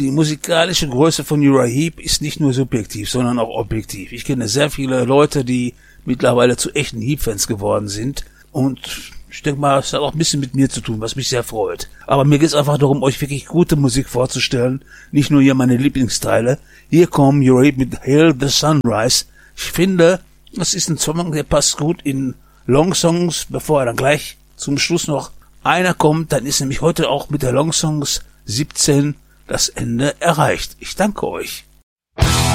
Die musikalische Größe von Uriah Heep ist nicht nur subjektiv, sondern auch objektiv. Ich kenne sehr viele Leute, die mittlerweile zu echten Heep-Fans geworden sind. Und ich denke mal, es hat auch ein bisschen mit mir zu tun, was mich sehr freut. Aber mir geht es einfach darum, euch wirklich gute Musik vorzustellen. Nicht nur hier meine Lieblingsteile. Hier kommen Uriah Heep mit Hail the Sunrise. Ich finde, das ist ein Song, der passt gut in Long Songs, bevor er dann gleich zum Schluss noch einer kommt. Dann ist nämlich heute auch mit der Long Songs 17 das Ende erreicht. Ich danke euch.